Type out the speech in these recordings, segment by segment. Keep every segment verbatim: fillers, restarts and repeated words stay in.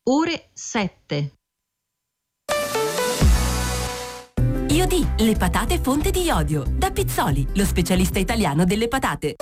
ore sette. Iodì, le patate fonte di iodio. Da Pizzoli, lo specialista italiano delle patate.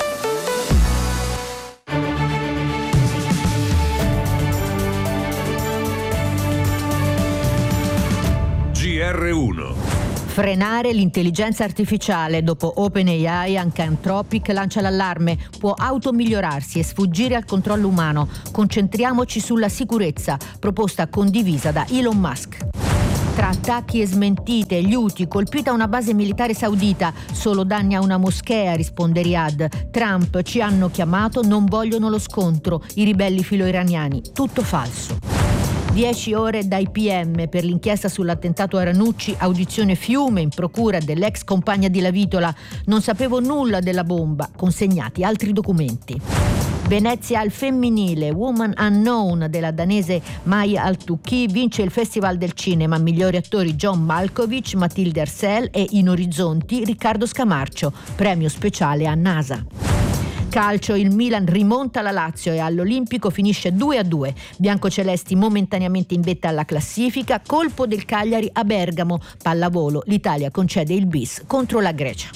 G R uno. Frenare l'intelligenza artificiale. Dopo OpenAI, anche Anthropic lancia l'allarme. Può automigliorarsi e sfuggire al controllo umano. Concentriamoci sulla sicurezza. Proposta condivisa da Elon Musk. Tra attacchi e smentite, gli Houthi, colpita una base militare saudita, solo danni a una moschea, risponde Riyadh. Trump, ci hanno chiamato, non vogliono lo scontro, i ribelli filo-iraniani, tutto falso. Dieci ore dai P M per l'inchiesta sull'attentato a Ranucci, audizione Fiume in procura dell'ex compagna di Lavitola. Non sapevo nulla della bomba, consegnati altri documenti. Venezia al femminile, Woman Unknown della danese Maya Al-Tukki vince il Festival del Cinema, migliori attori John Malkovich, Matilde Arsel e in Orizzonti Riccardo Scamarcio, premio speciale a NASA. Calcio, il Milan rimonta la Lazio e all'Olimpico finisce due a due. Biancocelesti momentaneamente in vetta alla classifica, colpo del Cagliari a Bergamo. Pallavolo, l'Italia concede il bis contro la Grecia.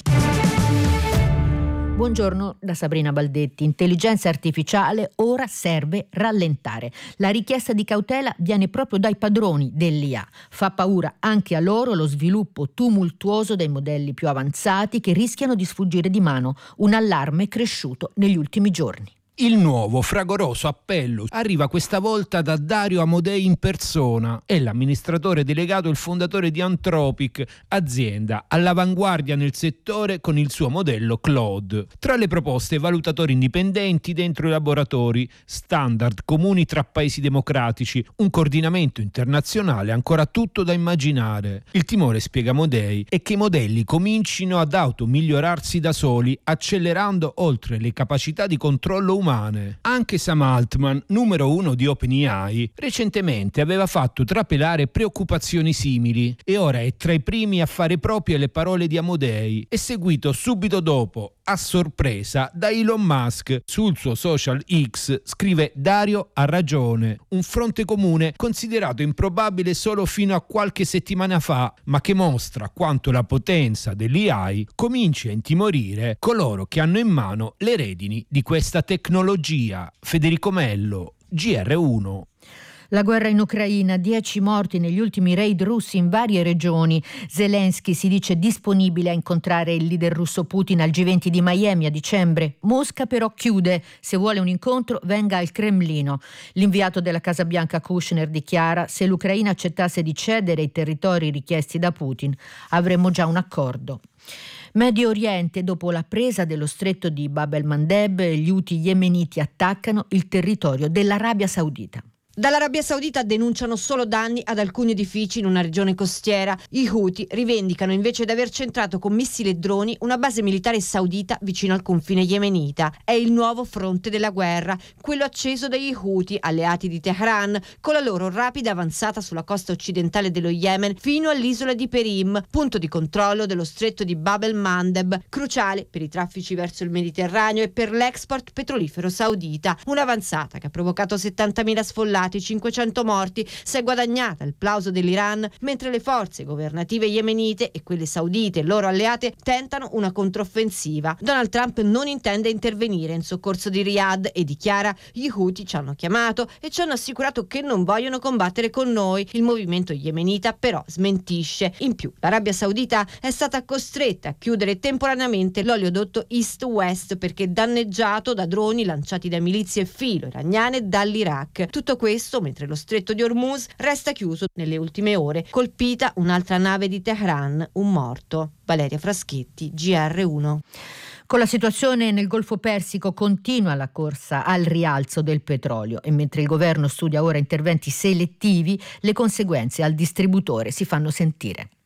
Buongiorno da Sabrina Baldetti. Intelligenza artificiale, ora serve rallentare. La richiesta di cautela viene proprio dai padroni dell'I A. Fa paura anche a loro lo sviluppo tumultuoso dei modelli più avanzati che rischiano di sfuggire di mano. Un allarme cresciuto negli ultimi giorni. Il nuovo fragoroso appello arriva questa volta da Dario Amodei in persona. È l'amministratore delegato e il fondatore di Anthropic, azienda all'avanguardia nel settore con il suo modello Claude. Tra le proposte, valutatori indipendenti dentro i laboratori, standard comuni tra paesi democratici, un coordinamento internazionale, ancora tutto da immaginare. Il timore, spiega Amodei, è che i modelli comincino ad automigliorarsi da soli, accelerando oltre le capacità di controllo umano. Anche Sam Altman, numero uno di OpenAI, recentemente aveva fatto trapelare preoccupazioni simili e ora è tra i primi a fare proprie le parole di Amodei e seguito subito dopo, a sorpresa, da Elon Musk. Sul suo social X scrive: Dario ha ragione, un fronte comune considerato improbabile solo fino a qualche settimana fa, ma che mostra quanto la potenza dell'A I cominci a intimorire coloro che hanno in mano le redini di questa tecnologia. Federico Mello, G R uno. La guerra in Ucraina, dieci morti negli ultimi raid russi in varie regioni. Zelensky si dice disponibile a incontrare il leader russo Putin al G venti di Miami a dicembre. Mosca però chiude, se vuole un incontro venga al Cremlino. L'inviato della Casa Bianca Kushner dichiara: se l'Ucraina accettasse di cedere i territori richiesti da Putin avremmo già un accordo. Medio Oriente, dopo la presa dello stretto di Bab el-Mandeb, gli Houthi yemeniti attaccano il territorio dell'Arabia Saudita. Dall'Arabia Saudita denunciano solo danni ad alcuni edifici in una regione costiera. I Houthi rivendicano invece di aver centrato con missili e droni una base militare saudita vicino al confine yemenita. È il nuovo fronte della guerra, quello acceso dagli Houthi, alleati di Teheran, con la loro rapida avanzata sulla costa occidentale dello Yemen fino all'isola di Perim, punto di controllo dello stretto di Bab el-Mandeb, cruciale per i traffici verso il Mediterraneo e per l'export petrolifero saudita. Un'avanzata che ha provocato settantamila sfollati, cinquecento morti, si è guadagnata il plauso dell'Iran, mentre le forze governative yemenite e quelle saudite e loro alleate tentano una controffensiva. Donald Trump non intende intervenire in soccorso di Riyadh e dichiara: gli Houthi ci hanno chiamato e ci hanno assicurato che non vogliono combattere con noi. Il movimento yemenita però smentisce. In più, l'Arabia Saudita è stata costretta a chiudere temporaneamente l'oleodotto East-West perché danneggiato da droni lanciati da milizie filo-iraniane dall'Iraq. Tutto questo mentre lo stretto di Hormuz resta chiuso nelle ultime ore. Colpita un'altra nave di Teheran, un morto. Valeria Fraschetti, G R uno. Con la situazione nel Golfo Persico continua la corsa al rialzo del petrolio e mentre il governo studia ora interventi selettivi, le conseguenze al distributore si fanno sentire.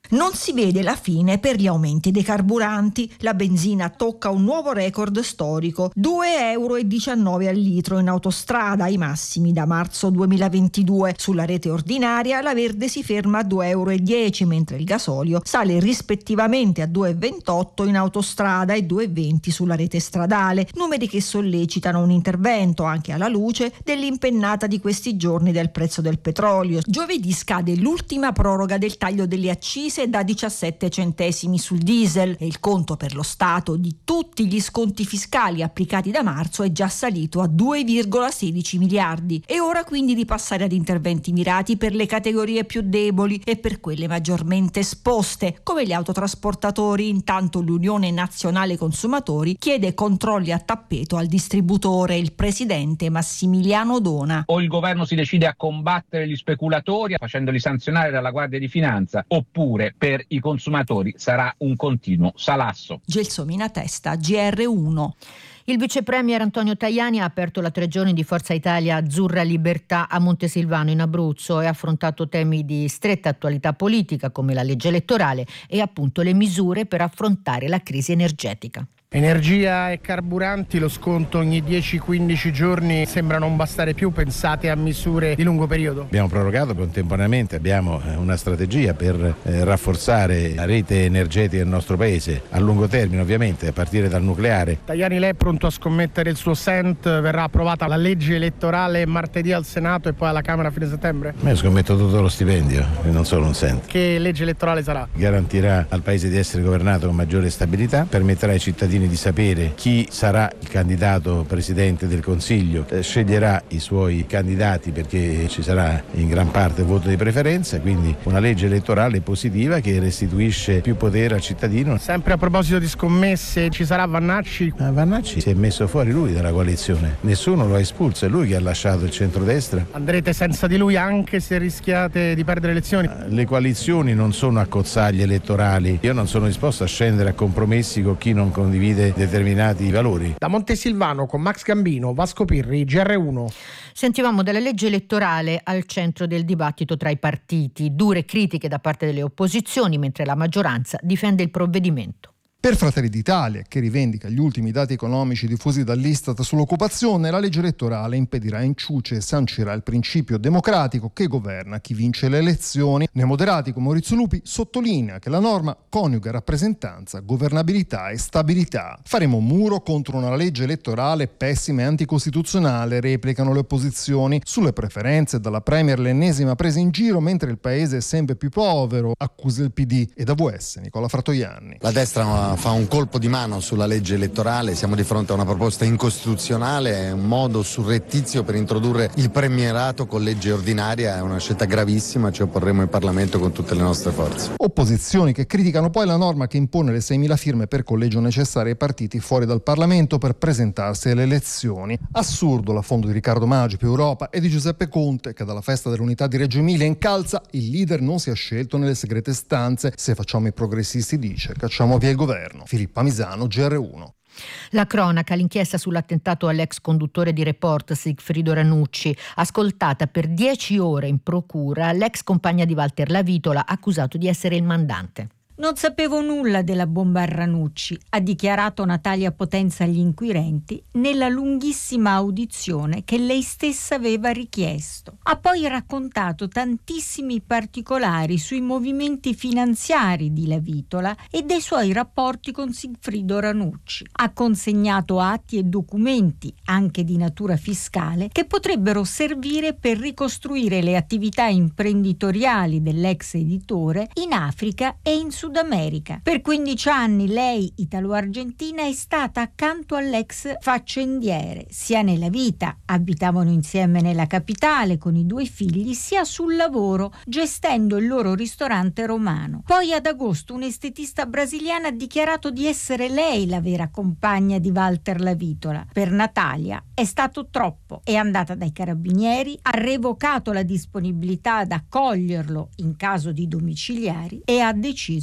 Non si vede la fine per gli aumenti dei carburanti. La benzina tocca un nuovo record storico, due euro e diciannove al litro in autostrada, ai massimi da marzo duemilaventidue. Sulla rete ordinaria la verde si ferma a due euro e dieci, mentre il gasolio sale rispettivamente a due e ventotto in autostrada e due e venti sulla rete stradale, numeri che sollecitano un intervento anche alla luce dell'impennata di questi giorni del prezzo del petrolio. Giovedì scade l'ultima proroga del taglio delle accise da diciassette centesimi sul diesel e il conto per lo Stato di tutti gli sconti fiscali applicati da marzo è già salito a due virgola sedici miliardi. È ora quindi di passare ad interventi mirati per le categorie più deboli e per quelle maggiormente esposte, come gli autotrasportatori. Intanto l'Unione Nazionale Consumatori chiede controlli a tappeto al distributore. Il presidente Massimiliano Dona: o il governo si decide a combattere gli speculatori facendoli sanzionare dalla Guardia di Finanza, oppure per i consumatori sarà un continuo salasso. Gelsomina Testa, G R uno. Il vice premier Antonio Tajani ha aperto la tre giorni di Forza Italia Azzurra Libertà a Montesilvano in Abruzzo e ha affrontato temi di stretta attualità politica come la legge elettorale e appunto le misure per affrontare la crisi energetica. Energia e carburanti, lo sconto ogni dieci quindici giorni sembra non bastare più, pensate a misure di lungo periodo? Abbiamo prorogato contemporaneamente, abbiamo una strategia per eh, rafforzare la rete energetica del nostro paese a lungo termine, ovviamente a partire dal nucleare. Tajani, lei è pronto a scommettere il suo sent? Verrà approvata la legge elettorale martedì al Senato e poi alla Camera a fine settembre? Io scommetto tutto lo stipendio e non solo un cent. Che legge elettorale sarà? Garantirà al paese di essere governato con maggiore stabilità, permetterà ai cittadini di sapere chi sarà il candidato presidente del Consiglio, eh, sceglierà i suoi candidati perché ci sarà in gran parte voto di preferenza, quindi una legge elettorale positiva che restituisce più potere al cittadino. Sempre a proposito di scommesse, ci sarà Vannacci? Ma Vannacci si è messo fuori lui dalla coalizione, nessuno lo ha espulso, è lui che ha lasciato il centrodestra. Andrete senza di lui anche se rischiate di perdere le elezioni? Le coalizioni non sono accozzaglie elettorali, io non sono disposto a scendere a compromessi con chi non condivide determinati valori. Da Montesilvano con Max Gambino, Vasco Pirri, G R uno. Sentivamo della legge elettorale al centro del dibattito tra i partiti, dure critiche da parte delle opposizioni mentre la maggioranza difende il provvedimento. Per Fratelli d'Italia, che rivendica gli ultimi dati economici diffusi dall'Istat sull'occupazione, la legge elettorale impedirà inciuce e sancirà il principio democratico che governa chi vince le elezioni. Neomoderati come Maurizio Lupi sottolinea che la norma coniuga rappresentanza, governabilità e stabilità. Faremo muro contro una legge elettorale pessima e anticostituzionale, replicano le opposizioni. Sulle preferenze dalla Premier l'ennesima presa in giro mentre il paese è sempre più povero, accusa il P D e da V S Nicola Fratoianni. La destra fa un colpo di mano sulla legge elettorale, siamo di fronte a una proposta incostituzionale, è un modo surrettizio per introdurre il premierato con legge ordinaria, è una scelta gravissima, ci opporremo in Parlamento con tutte le nostre forze. Opposizioni che criticano poi la norma che impone le seimila firme per collegio necessarie ai partiti fuori dal Parlamento per presentarsi alle elezioni. Assurdo l'affondo di Riccardo Maggi più Europa e di Giuseppe Conte che dalla festa dell'unità di Reggio Emilia incalza il leader non sia scelto nelle segrete stanze, se facciamo i progressisti dice cacciamo via il governo. Filippa Misano, G R uno. La cronaca, l'inchiesta sull'attentato all'ex conduttore di Report Sigfrido Ranucci, ascoltata per dieci ore in procura l'ex compagna di Walter Lavitola accusato di essere il mandante. Non sapevo nulla della bomba a Ranucci, ha dichiarato Natalia Potenza agli inquirenti nella lunghissima audizione che lei stessa aveva richiesto. Ha poi raccontato tantissimi particolari sui movimenti finanziari di Lavitola e dei suoi rapporti con Sigfrido Ranucci. Ha consegnato atti e documenti, anche di natura fiscale, che potrebbero servire per ricostruire le attività imprenditoriali dell'ex editore in Africa e in Sud America. Per quindici anni lei, italo-argentina, è stata accanto all'ex faccendiere, sia nella vita, abitavano insieme nella capitale con i due figli, sia sul lavoro, gestendo il loro ristorante romano. Poi ad agosto un estetista brasiliana ha dichiarato di essere lei la vera compagna di Walter Lavitola. Per Natalia è stato troppo, è andata dai carabinieri, ha revocato la disponibilità ad accoglierlo in caso di domiciliari e ha deciso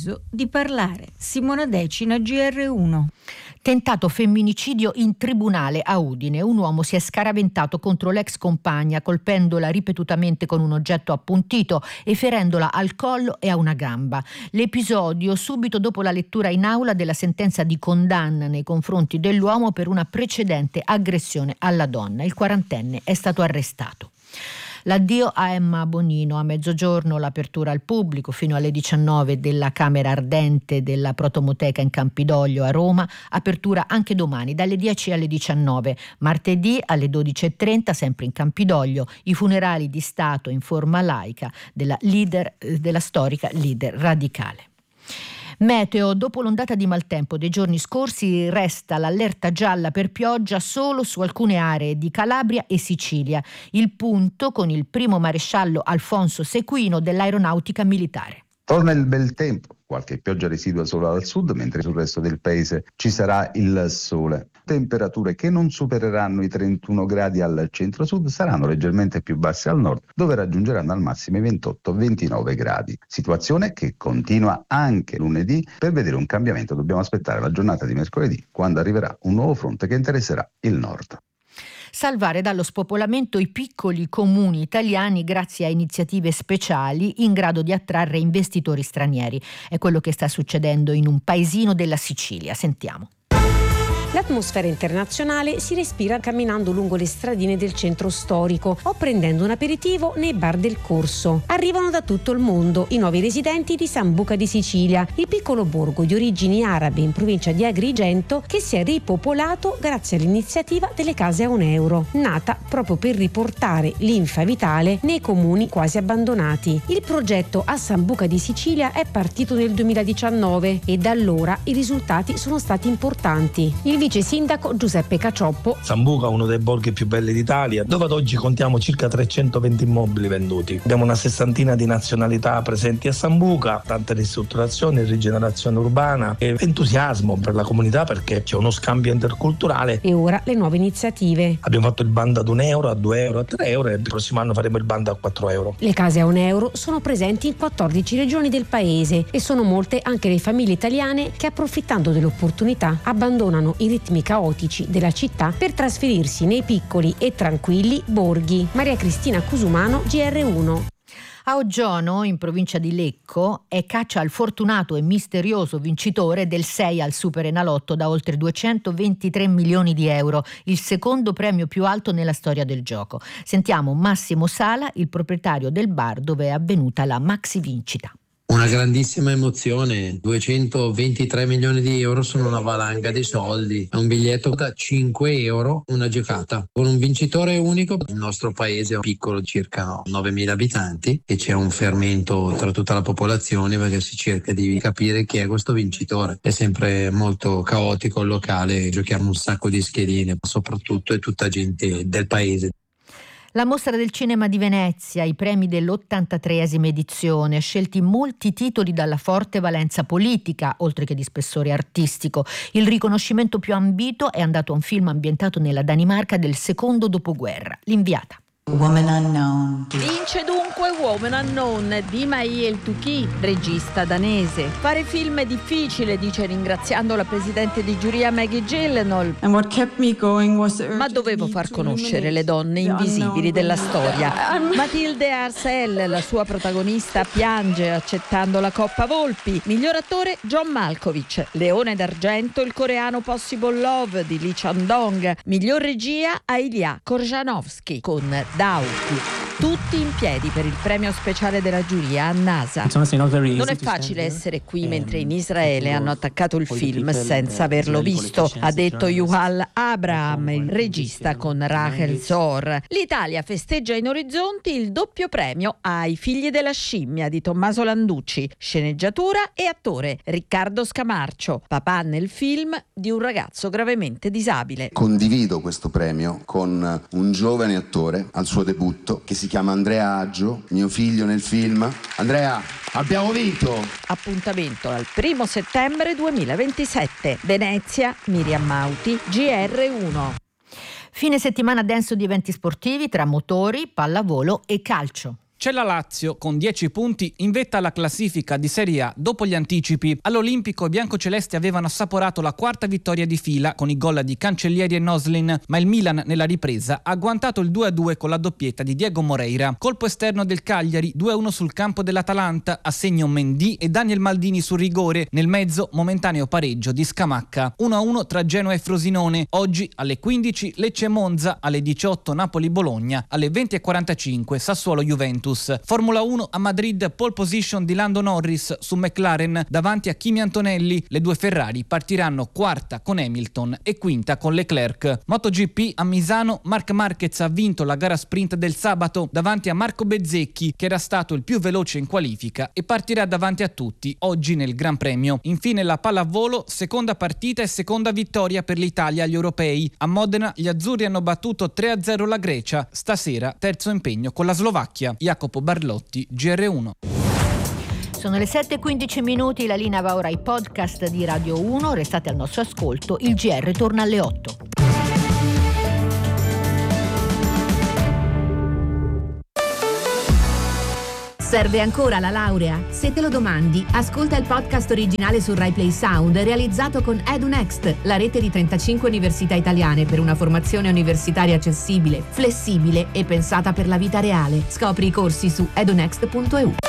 deciso di parlare. Simona Decina, G R uno. Tentato femminicidio in tribunale a Udine. Un uomo si è scaraventato contro l'ex compagna, colpendola ripetutamente con un oggetto appuntito e ferendola al collo e a una gamba. L'episodio subito dopo la lettura in aula della sentenza di condanna nei confronti dell'uomo per una precedente aggressione alla donna. Il quarantenne è stato arrestato. L'addio a Emma Bonino. A mezzogiorno l'apertura al pubblico fino alle diciannove della Camera Ardente della Protomoteca in Campidoglio a Roma, apertura anche domani dalle dieci alle diciannove, martedì alle dodici e trenta sempre in Campidoglio, i funerali di Stato in forma laica della leader della storica leader radicale. Meteo. Dopo l'ondata di maltempo dei giorni scorsi resta l'allerta gialla per pioggia solo su alcune aree di Calabria e Sicilia. Il punto con il primo maresciallo Alfonso Sequino dell'Aeronautica Militare. Torna il bel tempo, qualche pioggia residua solo al sud, mentre sul resto del paese ci sarà il sole. Temperature che non supereranno i trentuno gradi al centro-sud, saranno leggermente più basse al nord, dove raggiungeranno al massimo i ventotto ventinove gradi. Situazione che continua anche lunedì. Per vedere un cambiamento dobbiamo aspettare la giornata di mercoledì, quando arriverà un nuovo fronte che interesserà il nord. Salvare dallo spopolamento i piccoli comuni italiani grazie a iniziative speciali in grado di attrarre investitori stranieri. È quello che sta succedendo in un paesino della Sicilia. Sentiamo. L'atmosfera internazionale si respira camminando lungo le stradine del centro storico o prendendo un aperitivo nei bar del Corso. Arrivano da tutto il mondo i nuovi residenti di Sambuca di Sicilia, il piccolo borgo di origini arabe in provincia di Agrigento che si è ripopolato grazie all'iniziativa delle case a un euro, nata proprio per riportare linfa vitale nei comuni quasi abbandonati. Il progetto a Sambuca di Sicilia è partito nel duemiladiciannove e da allora i risultati sono stati importanti. Il vice sindaco Giuseppe Cacioppo. Sambuca è uno dei borghi più belli d'Italia, dove ad oggi contiamo circa trecentoventi immobili venduti. Abbiamo una sessantina di nazionalità presenti a Sambuca, tante ristrutturazioni, rigenerazione urbana e entusiasmo per la comunità perché c'è uno scambio interculturale. E ora le nuove iniziative. Abbiamo fatto il bando ad un euro, a due euro, a tre euro e il prossimo anno faremo il bando a quattro euro. Le case a un euro sono presenti in quattordici regioni del paese e sono molte anche le famiglie italiane che, approfittando dell'opportunità, abbandonano i ritmi caotici della città per trasferirsi nei piccoli e tranquilli borghi. Maria Cristina Cusumano, G R uno. A Oggiono, in provincia di Lecco, è caccia al fortunato e misterioso vincitore del sei al Superenalotto da oltre duecentoventitré milioni di euro, il secondo premio più alto nella storia del gioco. Sentiamo Massimo Sala, il proprietario del bar dove è avvenuta la maxi vincita. Una grandissima emozione, duecentoventitré milioni di euro sono una valanga di soldi, è un biglietto da cinque euro, una giocata, con un vincitore unico. Il nostro paese è piccolo, circa novemila abitanti, e c'è un fermento tra tutta la popolazione perché si cerca di capire chi è questo vincitore. È sempre molto caotico il locale, giochiamo un sacco di schedine, soprattutto è tutta gente del paese. La Mostra del Cinema di Venezia, i premi dell'ottantatreesima edizione, scelti molti titoli dalla forte valenza politica, oltre che di spessore artistico. Il riconoscimento più ambito è andato a un film ambientato nella Danimarca del secondo dopoguerra, L'inviata. Woman Unknown. Vince dunque Woman Unknown di Maël Tuki, regista danese. Fare film è difficile, dice ringraziando la presidente di giuria Maggie Gyllenhaal. And what kept me going was the Ma dovevo far conoscere le donne invisibili della storia. Mathilde Arcel, la sua protagonista, piange accettando la Coppa Volpi. Miglior attore John Malkovich. Leone d'argento il coreano Possible Love di Lee Chan-dong. Miglior regia Ilya Korjanovsky con Dauki. Tutti in piedi per il premio speciale della giuria a NASA. Non è facile essere qui mentre in Israele hanno attaccato il film senza averlo visto, ha detto Yuval Abraham, il regista con Rachel Zor. L'Italia festeggia in orizzonti il doppio premio ai Figli della scimmia di Tommaso Landucci, sceneggiatura e attore Riccardo Scamarcio, papà nel film di un ragazzo gravemente disabile. Condivido questo premio con un giovane attore al suo debutto che si chiama Andrea Aggio, mio figlio nel film. Andrea, abbiamo vinto! Appuntamento al primo settembre duemilaventisette. Venezia, Miriam Mauti, G R uno. Fine settimana denso di eventi sportivi tra motori, pallavolo e calcio. C'è la Lazio con dieci punti in vetta alla classifica di Serie A dopo gli anticipi. All'Olimpico i biancocelesti avevano assaporato la quarta vittoria di fila con i gol di Cancellieri e Noslin, ma il Milan nella ripresa ha agguantato il due a due con la doppietta di Diego Moreira. Colpo esterno del Cagliari, due a uno sul campo dell'Atalanta, a segno Mendy e Daniel Maldini sul rigore. Nel mezzo momentaneo pareggio di Scamacca. uno a uno tra Genoa e Frosinone. Oggi alle quindici Lecce-Monza, alle diciotto Napoli-Bologna, alle venti e quarantacinque Sassuolo-Juventus. Formula uno a Madrid, pole position di Lando Norris su McLaren davanti a Kimi Antonelli. Le due Ferrari partiranno quarta con Hamilton e quinta con Leclerc. MotoGP a Misano, Marc Marquez ha vinto la gara sprint del sabato davanti a Marco Bezzecchi, che era stato il più veloce in qualifica e partirà davanti a tutti oggi nel Gran Premio. Infine la pallavolo, seconda partita e seconda vittoria per l'Italia agli europei. A Modena gli azzurri hanno battuto tre a zero la Grecia. Stasera terzo impegno con la Slovacchia. Jacopo Barlotti, G R uno. Sono le sette e quindici minuti, la linea va ora ai podcast di Radio uno, restate al nostro ascolto, il G R torna alle otto. Serve ancora la laurea? Se te lo domandi, ascolta il podcast originale su Rai Play Sound realizzato con EduNext, la rete di trentacinque università italiane per una formazione universitaria accessibile, flessibile e pensata per la vita reale. Scopri i corsi su edunext punto e u.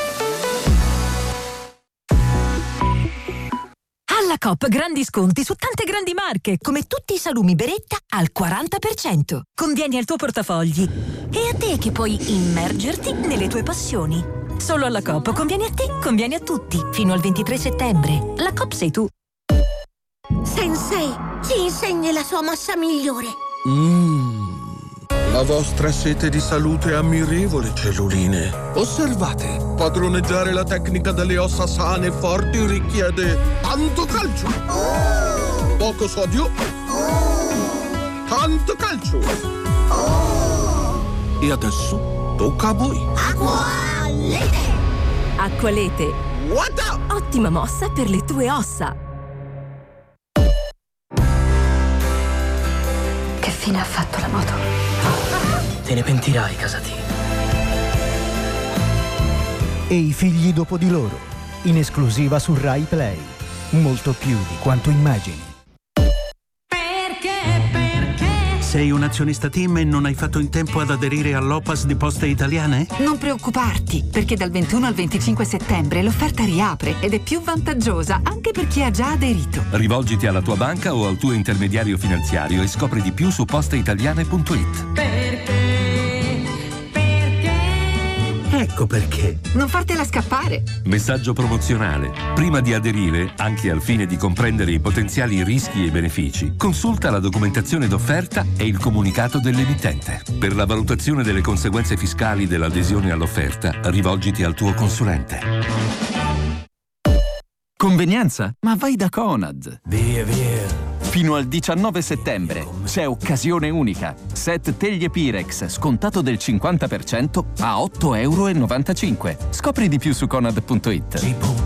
Alla Coop grandi sconti su tante grandi marche, come tutti i salumi Beretta al quaranta per cento. Convieni al tuo portafogli e a te che puoi immergerti nelle tue passioni. Solo alla Coop convieni a te, convieni a tutti. Fino al ventitré settembre. La Coop sei tu. Sensei, ci insegni la sua mossa migliore. Mmm, la vostra sete di salute è ammirevole, celluline. Osservate, padroneggiare la tecnica delle ossa sane e forti richiede tanto calcio, poco sodio, tanto calcio. E adesso tocca a voi. Acqualete! Acqualete. What? Ottima mossa per le tue ossa. Che fine ha fatto la moto? Te ne pentirai, Casati. E i figli dopo di loro, in esclusiva su Rai Play. Molto più di quanto immagini. Sei un azionista Team e non hai fatto in tempo ad aderire all'O P A S di Poste Italiane? Non preoccuparti, perché dal ventuno al venticinque settembre l'offerta riapre ed è più vantaggiosa anche per chi ha già aderito. Rivolgiti alla tua banca o al tuo intermediario finanziario e scopri di più su posteitaliane punto it. Perché? Perché? Ecco perché. Non fartela scappare. Messaggio promozionale. Prima di aderire, anche al fine di comprendere i potenziali rischi e benefici, consulta la documentazione d'offerta e il comunicato dell'emittente. Per la valutazione delle conseguenze fiscali dell'adesione all'offerta, rivolgiti al tuo consulente. Convenienza? Ma vai da Conad. Via, via. Fino al diciannove settembre c'è occasione unica. Set teglie Pirex scontato del cinquanta per cento a otto e novantacinque euro. Scopri di più su conad punto it.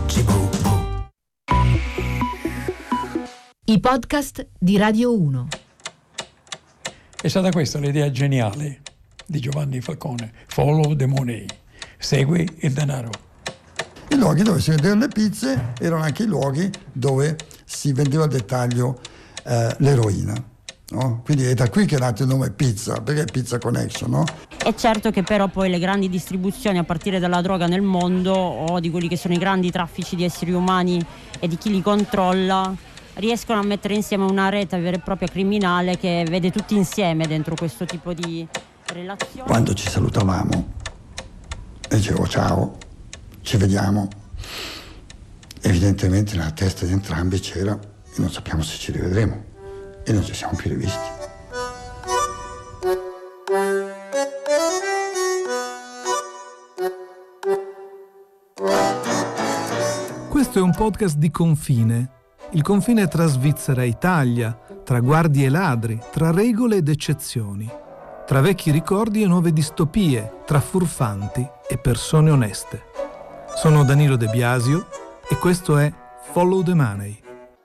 I podcast di Radio uno. È stata questa l'idea geniale di Giovanni Falcone. Follow the money. Segui il denaro. I luoghi dove si vendevano le pizze erano anche i luoghi dove si vendeva al dettaglio eh, l'eroina, no? Quindi è da qui che è nato il nome Pizza, perché è Pizza Connection, no? È certo che però poi le grandi distribuzioni a partire dalla droga nel mondo o di quelli che sono i grandi traffici di esseri umani e di chi li controlla riescono a mettere insieme una rete vera e propria criminale che vede tutti insieme dentro questo tipo di relazioni. Quando ci salutavamo e dicevo ciao, ci vediamo, evidentemente nella testa di entrambi c'era e non sappiamo se ci rivedremo e non ci siamo più rivisti. Questo è un podcast di confine. Il confine tra Svizzera e Italia, tra guardie e ladri, tra regole ed eccezioni, tra vecchi ricordi e nuove distopie, tra furfanti e persone oneste. Sono Danilo De Biasio e questo è Follow the Money.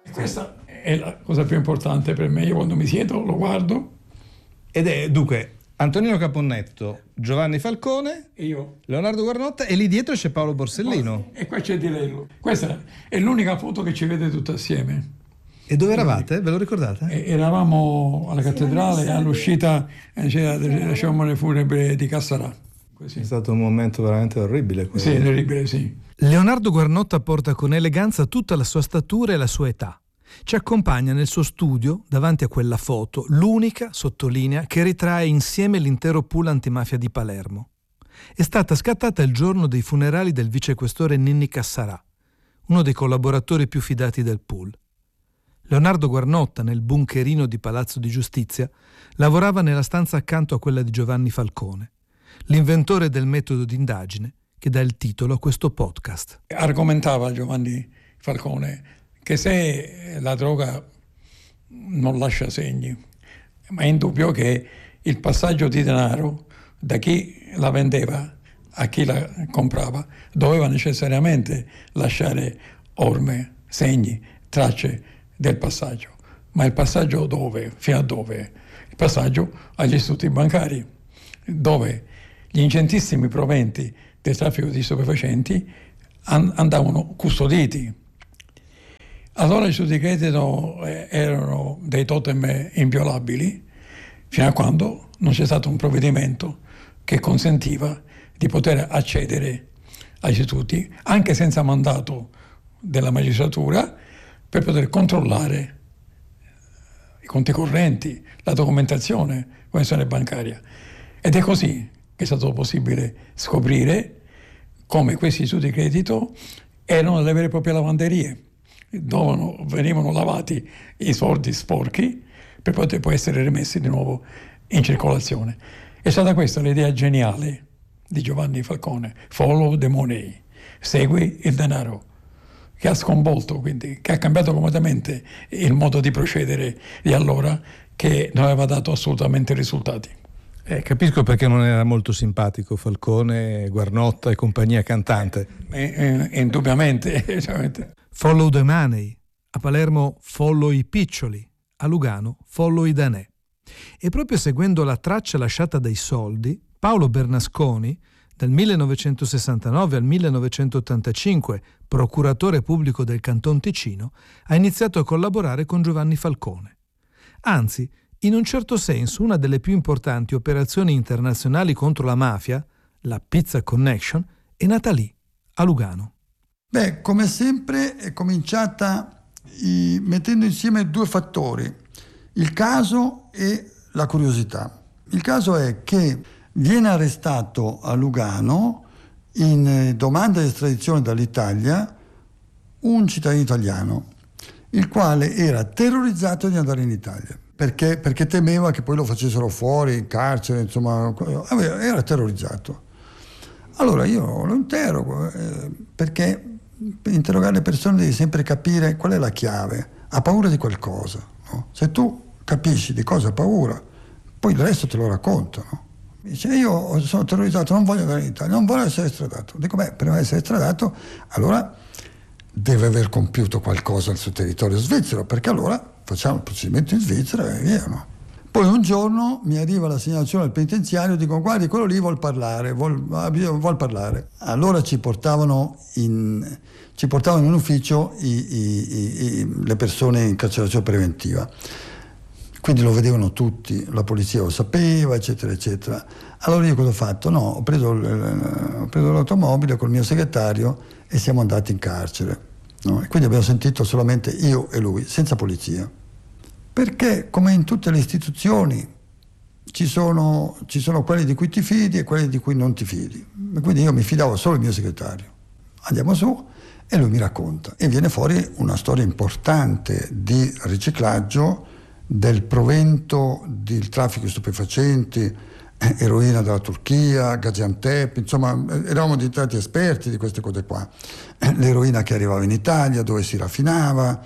Questa è la cosa più importante per me. Io quando mi siedo lo guardo. Ed è dunque Antonino Caponnetto, Giovanni Falcone, io, Leonardo Guarnotta, e lì dietro c'è Paolo Borsellino. E qua c'è Di Lello. Questa è l'unica foto che ci vede tutti assieme. E dove eravate? Ve lo ricordate? E eravamo alla cattedrale, all'uscita della cerimonia funebre di Cassarà. Così. È stato un momento veramente orribile. Sì, orribile, sì. Leonardo Guarnotta porta con eleganza tutta la sua statura e la sua età. Ci accompagna nel suo studio davanti a quella foto, l'unica, sottolinea, che ritrae insieme l'intero pool antimafia di Palermo. È stata scattata il giorno dei funerali del vicequestore Ninni Cassarà, uno dei collaboratori più fidati del pool. Leonardo Guarnotta, nel bunkerino di Palazzo di Giustizia, lavorava nella stanza accanto a quella di Giovanni Falcone, l'inventore del metodo d'indagine che dà il titolo a questo podcast. Argomentava Giovanni Falcone che se la droga non lascia segni, ma è indubbio che il passaggio di denaro da chi la vendeva a chi la comprava doveva necessariamente lasciare orme, segni, tracce del passaggio. Ma il passaggio dove? Fino a dove? Il passaggio agli istituti bancari, dove gli ingentissimi proventi del traffico di stupefacenti andavano custoditi. Allora gli istituti di credito erano dei totem inviolabili fino a quando non c'è stato un provvedimento che consentiva di poter accedere agli istituti anche senza mandato della magistratura per poter controllare i conti correnti, la documentazione, la gestione bancaria. Ed è così che è stato possibile scoprire come questi istituti di credito erano delle vere e proprie lavanderie, dove venivano lavati i soldi sporchi per poter poi essere rimessi di nuovo in circolazione. È stata questa l'idea geniale di Giovanni Falcone, follow the money, segui il denaro, che ha sconvolto, quindi, che ha cambiato completamente il modo di procedere di allora, che non aveva dato assolutamente risultati. Eh, capisco perché non era molto simpatico Falcone, Guarnotta e compagnia cantante. Eh, eh, indubbiamente. Follow the money. A Palermo follow i piccioli, a Lugano follow i danè. E proprio seguendo la traccia lasciata dai soldi, Paolo Bernasconi, dal millenovecentosessantanove al millenovecentottantacinque procuratore pubblico del Canton Ticino, ha iniziato a collaborare con Giovanni Falcone. Anzi, in un certo senso, una delle più importanti operazioni internazionali contro la mafia, la Pizza Connection, è nata lì, a Lugano. Beh, come sempre è cominciata i, mettendo insieme due fattori, il caso e la curiosità. Il caso è che viene arrestato a Lugano in domanda di estradizione dall'Italia un cittadino italiano, il quale era terrorizzato di andare in Italia. Perché? Perché temeva che poi lo facessero fuori, in carcere, insomma, era terrorizzato. Allora io lo interrogo, eh, perché per interrogare le persone devi sempre capire qual è la chiave. Ha paura di qualcosa, no? Se tu capisci di cosa ha paura, poi il resto te lo racconta, no? Dice, io sono terrorizzato, non voglio andare in Italia, non voglio essere estradato. Dico, beh, prima di essere estradato, allora deve aver compiuto qualcosa sul territorio svizzero, perché allora facciamo il procedimento in Svizzera e via, no? Poi un giorno mi arriva la segnalazione al penitenziario, dico, guardi, quello lì vuol parlare, vuol, vuol parlare. Allora ci portavano in, ci portavano in ufficio i, i, i, le persone in carcerazione preventiva. Quindi lo vedevano tutti, la polizia lo sapeva, eccetera, eccetera. Allora io cosa ho fatto? No, ho preso, ho preso l'automobile col mio segretario e siamo andati in carcere. No? E quindi abbiamo sentito solamente io e lui, senza polizia. Perché, come in tutte le istituzioni, ci sono, ci sono quelli di cui ti fidi e quelli di cui non ti fidi. E quindi io mi fidavo solo del mio segretario. Andiamo su e lui mi racconta. E viene fuori una storia importante di riciclaggio del provento del traffico di stupefacenti, eroina dalla Turchia, Gaziantep, insomma eravamo diventati esperti di queste cose qua. L'eroina che arrivava in Italia, dove si raffinava,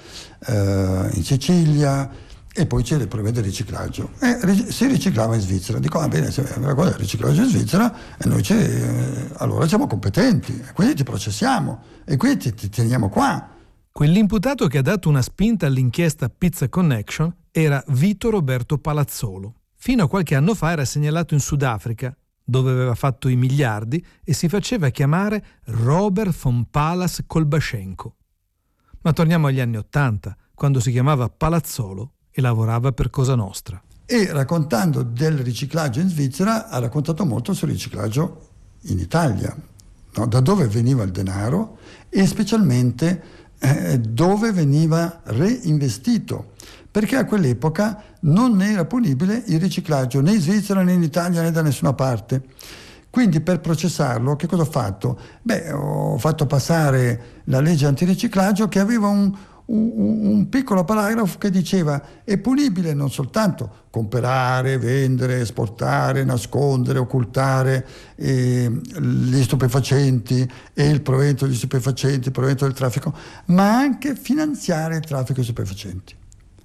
eh, in Sicilia, e poi c'è il provento del riciclaggio. E si riciclava in Svizzera. Dico, va ah, bene, se la cosa è il riciclaggio in Svizzera, e noi eh, allora siamo competenti, e quindi ti processiamo, e quindi ti, ti teniamo qua. Quell'imputato che ha dato una spinta all'inchiesta Pizza Connection era Vito Roberto Palazzolo, Fino a qualche anno fa era segnalato in Sudafrica, dove aveva fatto i miliardi e si faceva chiamare Robert von Palas Kolbashenko. Ma torniamo agli anni Ottanta, quando si chiamava Palazzolo e lavorava per Cosa Nostra. E raccontando del riciclaggio in Svizzera ha raccontato molto sul riciclaggio in Italia, no? Da dove veniva il denaro e specialmente eh, dove veniva reinvestito, perché a quell'epoca non era punibile il riciclaggio né in Svizzera né in Italia né da nessuna parte. Quindi per processarlo che cosa ho fatto? Beh, ho fatto passare la legge antiriciclaggio che aveva un, un, un piccolo paragrafo che diceva è punibile non soltanto comprare, vendere, esportare, nascondere, occultare eh, gli stupefacenti e il provento degli stupefacenti, il provento del traffico, ma anche finanziare il traffico di stupefacenti.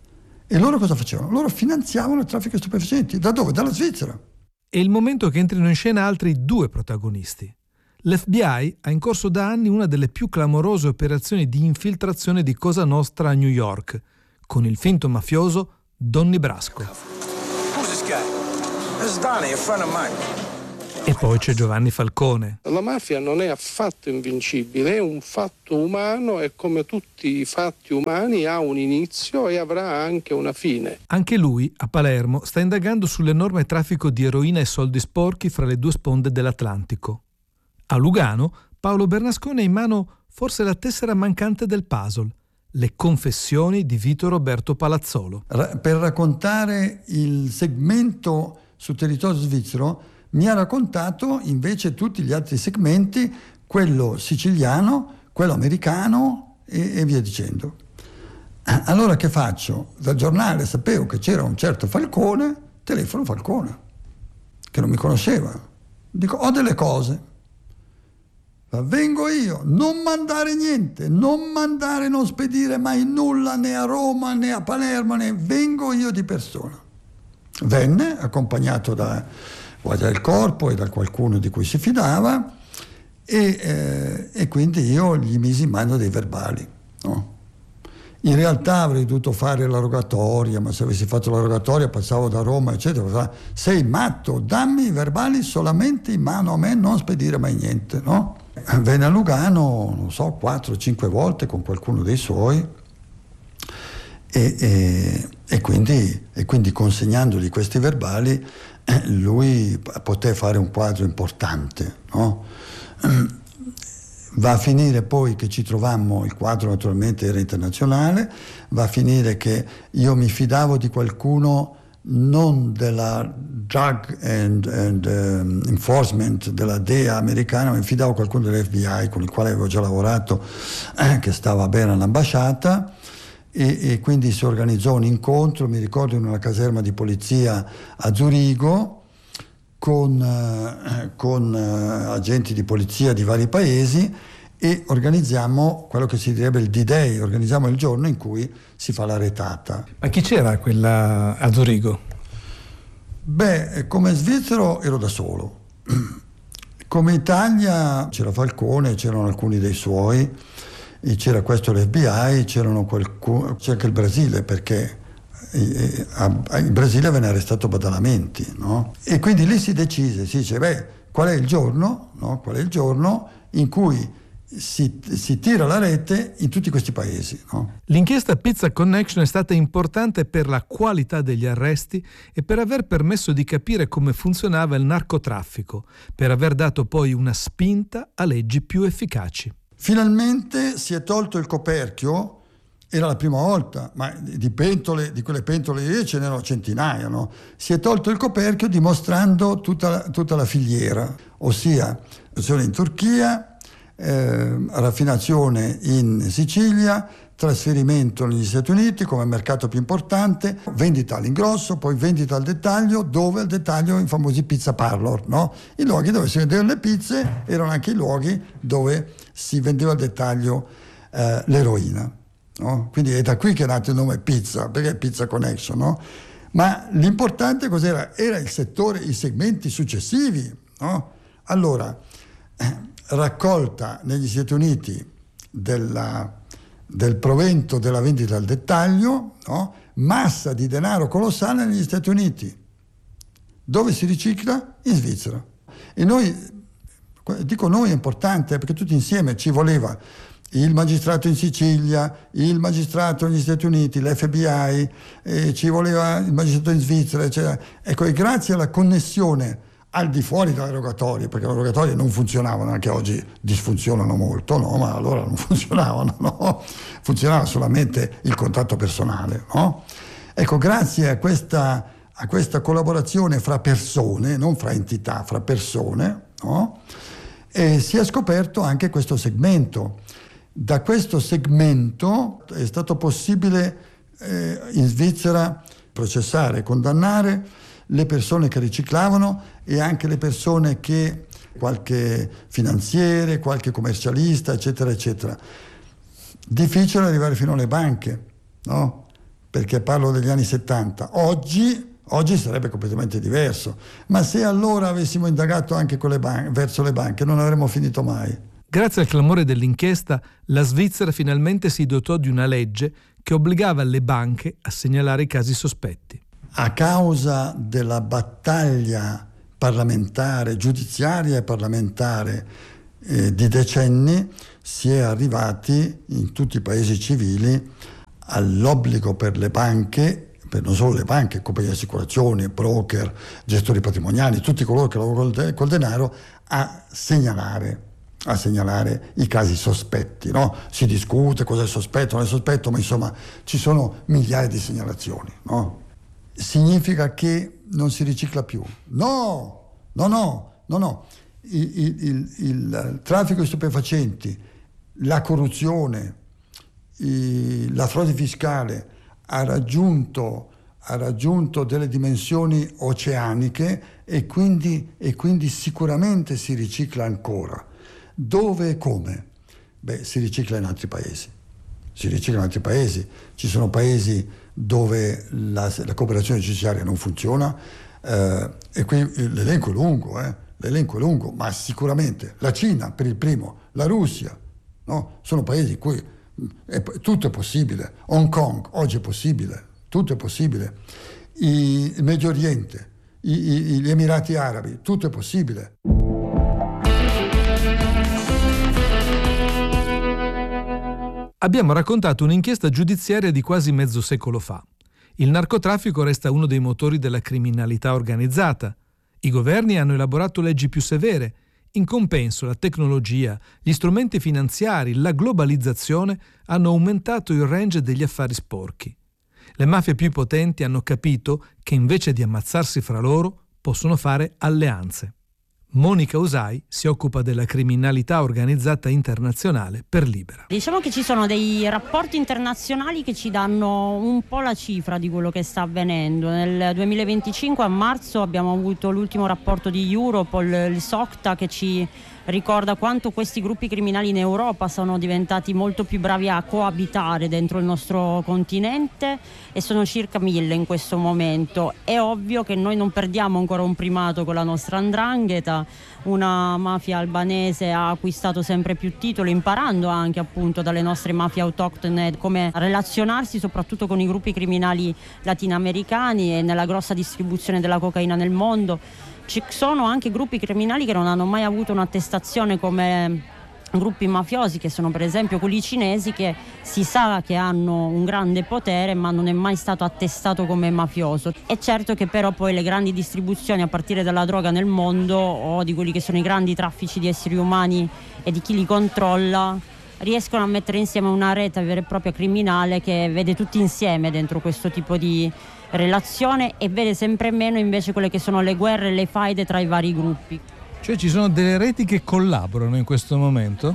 E loro cosa facevano? Loro finanziavano il traffico di stupefacenti. Da dove? Dalla Svizzera. È il momento che entrino in scena altri due protagonisti. L'F B I ha in corso da anni una delle più clamorose operazioni di infiltrazione di Cosa Nostra a New York, con il finto mafioso Donnie Brasco. Who's this guy? This is Donnie, a friend of mine. E poi c'è Giovanni Falcone. La mafia non è affatto invincibile, è un fatto umano e come tutti i fatti umani ha un inizio e avrà anche una fine. Anche lui, a Palermo, sta indagando sull'enorme traffico di eroina e soldi sporchi fra le due sponde dell'Atlantico. A Lugano, Paolo Bernasconi ha in mano forse la tessera mancante del puzzle, le confessioni di Vito Roberto Palazzolo. Ra- per raccontare il segmento sul territorio svizzero mi ha raccontato invece tutti gli altri segmenti, quello siciliano, quello americano e, e via dicendo. Allora che faccio? Dal giornale sapevo che c'era un certo Falcone, telefono Falcone, che non mi conosceva. Dico, ho delle cose, ma vengo io, non mandare niente, non mandare, non spedire mai nulla né a Roma né a Palermo, né vengo io di persona. Venne, accompagnato da Guardia del Corpo e da qualcuno di cui si fidava e, eh, e quindi io gli misi in mano dei verbali, no? In realtà avrei dovuto fare la rogatoria, ma se avessi fatto la rogatoria passavo da Roma eccetera. Sei matto, dammi i verbali solamente in mano a me, non spedire mai niente, no? Venne a Lugano, non so, quattro o cinque volte con qualcuno dei suoi e, e, e, quindi, e quindi consegnandogli questi verbali lui poté fare un quadro importante, no? Va a finire poi che ci trovammo, il quadro naturalmente era internazionale, va a finire che io mi fidavo di qualcuno non della Drug and, and um, Enforcement della D E A americana, ma mi fidavo di qualcuno dell'F B I con il quale avevo già lavorato, eh, che stava bene all'ambasciata. E, e quindi si organizzò un incontro, mi ricordo, in una caserma di polizia a Zurigo con, eh, con eh, agenti di polizia di vari paesi e organizziamo quello che si direbbe il D-Day, organizziamo il giorno in cui si fa la retata. Ma chi c'era quella a Zurigo? Beh, come svizzero ero da solo. Come Italia c'era Falcone, c'erano alcuni dei suoi, e c'era questo l'F B I, c'erano qualcuno, c'è anche il Brasile, perché in Brasile venne arrestato Badalamenti, no? E quindi lì si decise, si dice, beh, qual è il giorno, no? Qual è il giorno in cui si, si tira la rete in tutti questi paesi, no? L'inchiesta Pizza Connection è stata importante per la qualità degli arresti e per aver permesso di capire come funzionava il narcotraffico, per aver dato poi una spinta a leggi più efficaci. Finalmente si è tolto il coperchio, era la prima volta, ma di pentole, di quelle pentole lì ce n'erano centinaia, no? Si è tolto il coperchio dimostrando tutta, tutta la filiera, ossia produzione in Turchia, eh, raffinazione in Sicilia, trasferimento negli Stati Uniti come mercato più importante, vendita all'ingrosso, poi vendita al dettaglio, dove al dettaglio i famosi pizza parlor, no? I luoghi dove si vendevano le pizze erano anche i luoghi dove si vendeva al dettaglio eh, l'eroina, no? Quindi è da qui che è nato il nome pizza, perché è Pizza Connection, no? Ma l'importante cos'era? Era il settore, i segmenti successivi, no? Allora, eh, raccolta negli Stati Uniti della del provento della vendita al dettaglio, no? Massa di denaro colossale negli Stati Uniti, Dove si ricicla? In Svizzera. E noi, dico noi è importante perché tutti insieme ci voleva il magistrato in Sicilia, il magistrato negli Stati Uniti, l'F B I, eh, ci voleva il magistrato in Svizzera, eccetera. Ecco, e grazie alla connessione al di fuori dalle rogatorie, perché le rogatorie non funzionavano, anche oggi disfunzionano molto, no? Ma allora non funzionavano, no? Funzionava solamente il contatto personale, no? Ecco, grazie a questa, a questa collaborazione fra persone, non fra entità, fra persone, no? E si è scoperto anche questo segmento. Da questo segmento è stato possibile eh, in Svizzera processare, condannare le persone che riciclavano e anche le persone che, qualche finanziere, qualche commercialista, eccetera, eccetera. Difficile arrivare fino alle banche, no? Perché parlo degli anni settanta. Oggi, oggi sarebbe completamente diverso, ma se allora avessimo indagato anche con le ban- verso le banche non avremmo finito mai. Grazie al clamore dell'inchiesta, la Svizzera finalmente si dotò di una legge che obbligava le banche a segnalare i casi sospetti. A causa della battaglia parlamentare, giudiziaria e parlamentare eh, di decenni, si è arrivati in tutti i paesi civili all'obbligo per le banche, per non solo le banche, compagnie di assicurazioni, broker, gestori patrimoniali, tutti coloro che lavorano col, de- col denaro, a segnalare a segnalare i casi sospetti, no? Si discute cosa è sospetto, non è sospetto, ma insomma ci sono migliaia di segnalazioni, no? Significa che non si ricicla più? No, no, no, no, no. Il, il, il, il traffico di stupefacenti, la corruzione, il, la frode fiscale ha raggiunto, ha raggiunto delle dimensioni oceaniche e quindi, e quindi sicuramente si ricicla ancora. Dove e come? Beh, si ricicla in altri paesi. Si ricicla in altri paesi. Ci sono paesi dove la, la cooperazione giudiziaria non funziona eh, e qui l'elenco è lungo, eh, l'elenco è lungo, ma sicuramente la Cina per il primo, la Russia, no? Sono paesi in cui è, tutto è possibile. Hong Kong oggi è possibile, tutto è possibile. I, il Medio Oriente, i, i, gli Emirati Arabi, tutto è possibile. Abbiamo raccontato un'inchiesta giudiziaria di quasi mezzo secolo fa. Il narcotraffico resta uno dei motori della criminalità organizzata. I governi hanno elaborato leggi più severe. In compenso, la tecnologia, gli strumenti finanziari, la globalizzazione hanno aumentato il range degli affari sporchi. Le mafie più potenti hanno capito che invece di ammazzarsi fra loro possono fare alleanze. Monica Usai si occupa della criminalità organizzata internazionale per Libera. Diciamo che ci sono dei rapporti internazionali che ci danno un po' la cifra di quello che sta avvenendo. Nel duemilaventicinque a marzo abbiamo avuto l'ultimo rapporto di Europol, il SOCTA, che ci ricorda quanto questi gruppi criminali in Europa sono diventati molto più bravi a coabitare dentro il nostro continente e sono circa mille in questo momento. È ovvio che noi non perdiamo ancora un primato con la nostra 'ndrangheta, una mafia albanese ha acquistato sempre più titoli, imparando anche appunto dalle nostre mafie autoctone come relazionarsi soprattutto con i gruppi criminali latinoamericani e nella grossa distribuzione della cocaina nel mondo. Ci sono anche gruppi criminali che non hanno mai avuto un'attestazione come gruppi mafiosi, che sono per esempio quelli cinesi, che si sa che hanno un grande potere ma non è mai stato attestato come mafioso. È certo che però poi le grandi distribuzioni a partire dalla droga nel mondo o di quelli che sono i grandi traffici di esseri umani e di chi li controlla riescono a mettere insieme una rete vera e propria criminale che vede tutti insieme dentro questo tipo di relazione e vede sempre meno invece quelle che sono le guerre e le faide tra i vari gruppi. Cioè ci sono delle reti che collaborano in questo momento?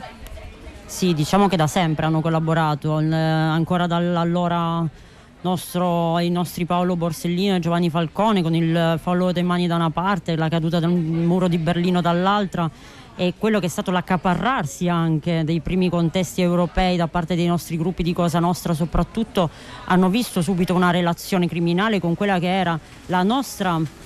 Sì, diciamo che da sempre hanno collaborato, eh, ancora dall'allora nostro, i nostri Paolo Borsellino e Giovanni Falcone, con il fallo dei mani da una parte, la caduta del muro di Berlino dall'altra, e quello che è stato l'accaparrarsi anche dei primi contesti europei da parte dei nostri gruppi di Cosa Nostra soprattutto, hanno visto subito una relazione criminale con quella che era la nostra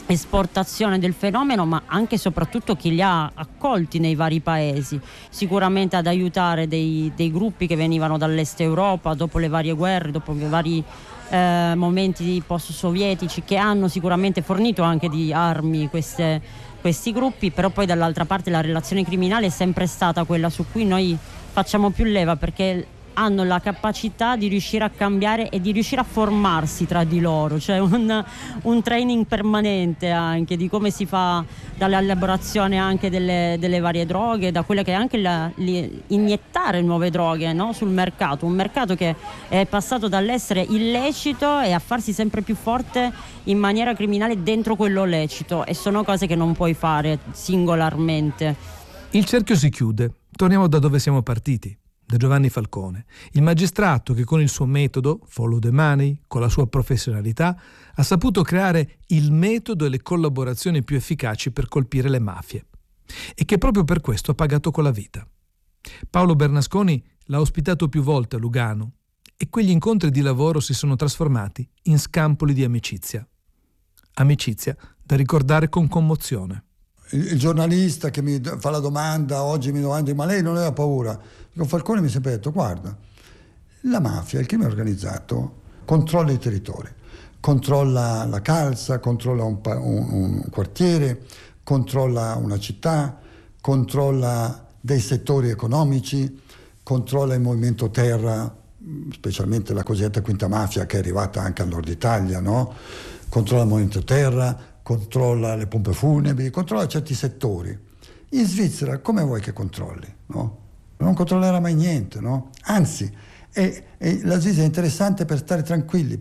esportazione del fenomeno, ma anche e soprattutto chi li ha accolti nei vari paesi, sicuramente ad aiutare dei, dei gruppi che venivano dall'est Europa dopo le varie guerre, dopo i vari eh, momenti post-sovietici, che hanno sicuramente fornito anche di armi queste, questi gruppi, però poi dall'altra parte la relazione criminale è sempre stata quella su cui noi facciamo più leva, perché hanno la capacità di riuscire a cambiare e di riuscire a formarsi tra di loro, cioè un, un training permanente anche di come si fa dall'elaborazione anche delle, delle varie droghe, da quella che è anche la, li, iniettare nuove droghe, no? Sul mercato, un mercato che è passato dall'essere illecito e a farsi sempre più forte in maniera criminale dentro quello lecito, e sono cose che non puoi fare singolarmente. Il cerchio si chiude, torniamo da dove siamo partiti, da Giovanni Falcone, il magistrato che con il suo metodo, follow the money, con la sua professionalità, ha saputo creare il metodo e le collaborazioni più efficaci per colpire le mafie, e che proprio per questo ha pagato con la vita. Paolo Bernasconi l'ha ospitato più volte a Lugano, e quegli incontri di lavoro si sono trasformati in scampoli di amicizia. Amicizia da ricordare con commozione. Il, il giornalista che mi fa la domanda, oggi mi domanda, ma lei non aveva paura? Con Falcone mi è sempre detto, guarda, la mafia, il crimine organizzato, controlla i territori, controlla la calza, controlla un, un, un quartiere, controlla una città, controlla dei settori economici, controlla il movimento terra, specialmente la cosiddetta quinta mafia che è arrivata anche al nord Italia, no? Controlla il movimento terra, controlla le pompe funebri, controlla certi settori. In Svizzera come vuoi che controlli, no? Non controllerà mai niente, no? Anzi, e, e la Svizzera è interessante per stare tranquilli,